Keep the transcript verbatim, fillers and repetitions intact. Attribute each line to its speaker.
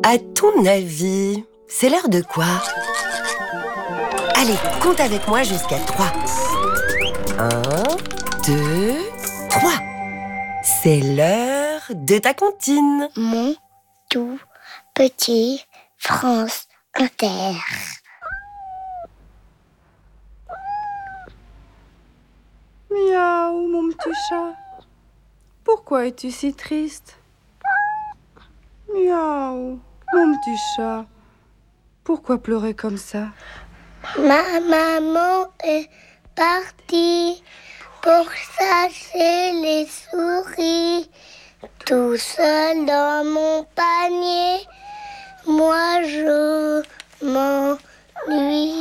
Speaker 1: À ton avis, c'est l'heure de quoi? Allez, compte avec moi jusqu'à trois. Un, deux, trois. C'est l'heure de ta comptine.
Speaker 2: Mon tout petit France Inter.
Speaker 3: Miaou, mon petit chat. Pourquoi es-tu si triste? Miaou, mon petit chat. Pourquoi pleurer comme ça?
Speaker 2: Ma maman est partie pour chasser les souris. Tout seul dans mon panier, moi je m'ennuie.